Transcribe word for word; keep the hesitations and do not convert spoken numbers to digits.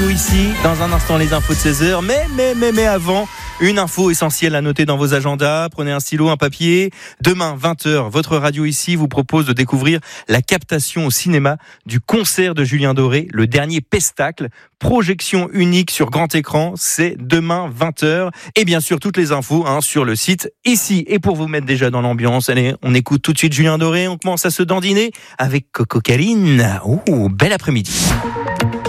radio ici. Dans un instant, les infos de seize heures. Mais, mais, mais, mais avant, une info essentielle à noter dans vos agendas. Prenez un stylo, un papier. Demain, vingt heures, votre radio ici vous propose de découvrir la captation au cinéma du concert de Julien Doré, le dernier Pestacle. Projection unique sur grand écran. C'est demain, vingt heures. Et bien sûr, toutes les infos hein, sur le site ici. Et pour vous mettre déjà dans l'ambiance, allez, on écoute tout de suite Julien Doré. On commence à se dandiner avec Coco Caline. Oh, bel après-midi.